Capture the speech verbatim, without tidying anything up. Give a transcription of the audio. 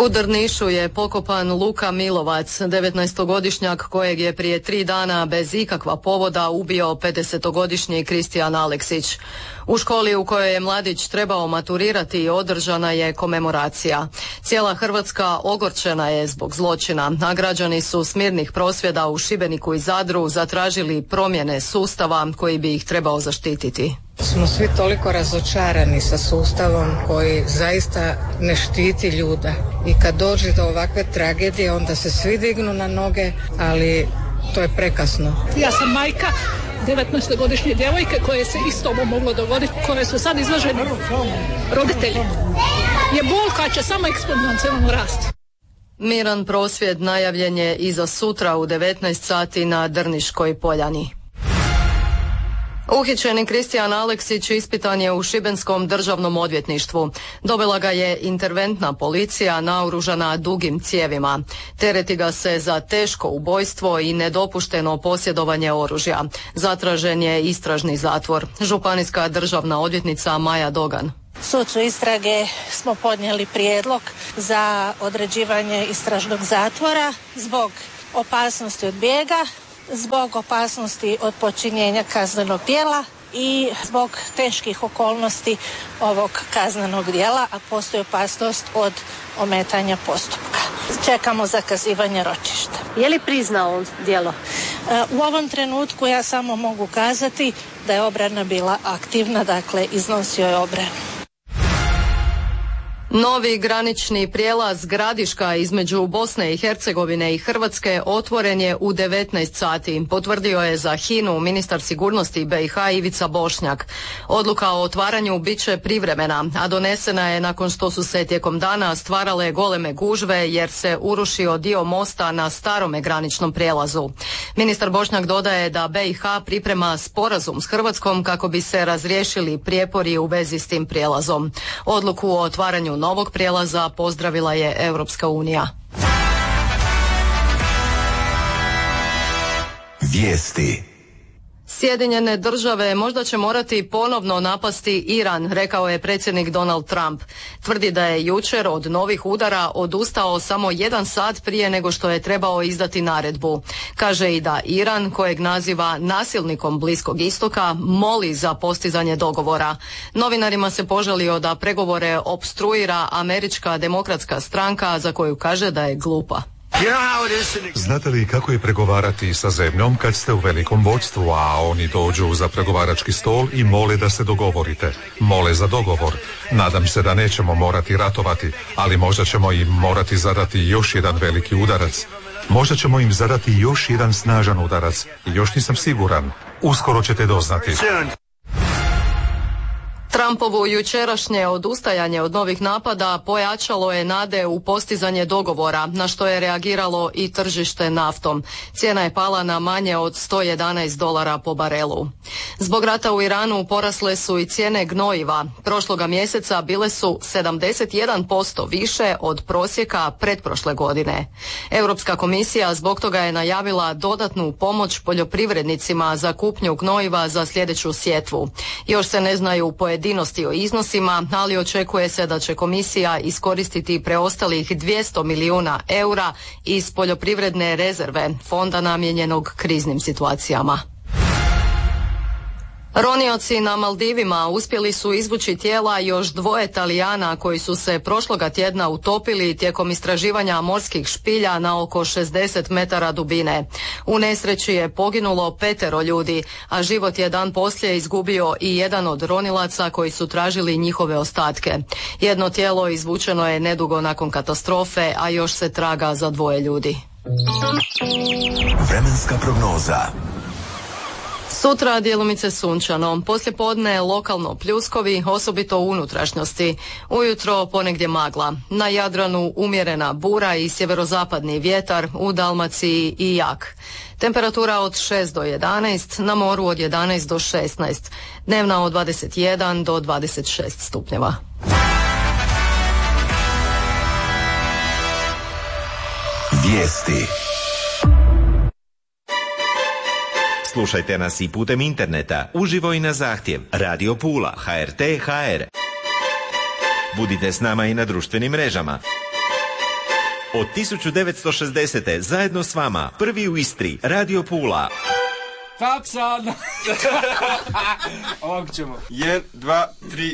U Drnišu je pokopan Luka Milovac, devetnaestogodišnjak kojeg je prije tri dana bez ikakva povoda ubio pedesetogodišnji Kristijan Aleksić. U školi u kojoj je mladić trebao maturirati održana je komemoracija. Cijela Hrvatska ogorčena je zbog zločina, a građani su s mirnih prosvjeda u Šibeniku i Zadru zatražili promjene sustava koji bi ih trebao zaštititi. Smo svi toliko razočarani sa sustavom koji zaista ne štiti ljude. I kad dođe do ovakve tragedije, onda se svi dignu na noge, ali to je prekasno. Ja sam majka devetnaestogodišnje djevojke koje se isto ovo moglo dogoditi, koje su sad izloženi roditelji. Je bol koja će samo eksponencijalno rasti. Miran prosvjed najavljen je i za sutra u devetnaest sati na Drniškoj poljani. Uhićeni Kristijan Aleksić ispitan je u Šibenskom državnom odvjetništvu. Dobila ga je interventna policija naoružana dugim cijevima. Tereti ga se za teško ubojstvo i nedopušteno posjedovanje oružja. Zatražen je istražni zatvor. Županijska državna odvjetnica Maja Dogan. Sucu istrage smo podnijeli prijedlog za određivanje istražnog zatvora zbog opasnosti od bijega, zbog opasnosti od počinjenja kaznenog djela i zbog teških okolnosti ovog kaznenog djela, a postoji opasnost od ometanja postupka. Čekamo zakazivanje ročišta. Je li priznao on djelo? U ovom trenutku ja samo mogu kazati da je obrana bila aktivna, dakle iznosio je obranu. Novi granični prijelaz Gradiška između Bosne i Hercegovine i Hrvatske otvoren je u devetnaest sati, potvrdio je za H I N U ministar sigurnosti B i H Ivica Bošnjak. Odluka o otvaranju bit će privremena, a donesena je nakon što su se tijekom dana stvarale goleme gužve jer se urušio dio mosta na starome graničnom prijelazu. Ministar Bošnjak dodaje da B i H priprema sporazum s Hrvatskom kako bi se razriješili prijepori u vezi s tim prijelazom. Odluku o otvaranju novog prijelaza pozdravila je Europska unija. Vijesti. Sjedinjene države možda će morati ponovno napasti Iran, rekao je predsjednik Donald Trump. Tvrdi da je jučer od novih udara odustao samo jedan sat prije nego što je trebao izdati naredbu. Kaže i da Iran, kojeg naziva nasilnikom Bliskog istoka, moli za postizanje dogovora. Novinarima se požalio da pregovore opstruira Američka demokratska stranka za koju kaže da je glupa. Znate li kako je pregovarati sa zemljom kad ste u velikom vodstvu, a oni dođu za pregovarački stol i mole da se dogovorite? Mole za dogovor. Nadam se da nećemo morati ratovati, ali možda ćemo im morati zadati još jedan veliki udarac. Možda ćemo im zadati još jedan snažan udarac. Još nisam siguran. Uskoro ćete doznati. Trumpovo jučerašnje odustajanje od novih napada pojačalo je nade u postizanje dogovora, na što je reagiralo i tržište naftom. Cijena je pala na manje od sto jedanaest dolara po barelu. Zbog rata u Iranu porasle su i cijene gnojiva. Prošloga mjeseca bile su sedamdeset jedan posto više od prosjeka pretprošle godine. Europska komisija zbog toga je najavila dodatnu pomoć poljoprivrednicima za kupnju gnojiva za sljedeću sjetvu. Još se ne znaju pojedinosti o iznosima, ali očekuje se da će komisija iskoristiti preostalih dvjesto milijuna eura iz poljoprivredne rezerve, fonda namijenjenog kriznim situacijama. Ronioci na Maldivima uspjeli su izvući tijela još dvoje Talijana koji su se prošloga tjedna utopili tijekom istraživanja morskih špilja na oko šezdeset metara dubine. U nesreći je poginulo petero ljudi, a život je dan poslije izgubio i jedan od ronilaca koji su tražili njihove ostatke. Jedno tijelo izvučeno je nedugo nakon katastrofe, a još se traga za dvoje ljudi. Vremenska prognoza. Sutra djelomice sunčano, poslijepodne lokalno pljuskovi, osobito u unutrašnjosti. Ujutro ponegdje magla. Na Jadranu umjerena bura i sjeverozapadni vjetar, u Dalmaciji i jak. Temperatura od šest do jedanaest, na moru od jedanaest do šesnaest. Dnevna od dvadeset jedan do dvadeset šest stupnjeva. Vijesti. Slušajte nas i putem interneta, uživo i na zahtjev. Radio Pula, ha er te, ha er. Budite s nama i na društvenim mrežama. Od tisuću devetsto šezdesete zajedno s vama, prvi u Istri, Radio Pula. Taksa! Ovako ćemo. Jedan, dva, tri...